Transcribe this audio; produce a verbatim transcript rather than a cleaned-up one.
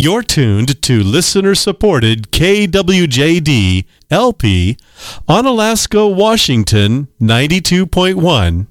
You're tuned to listener-supported K W J D L P on Alaska, Washington, ninety-two point one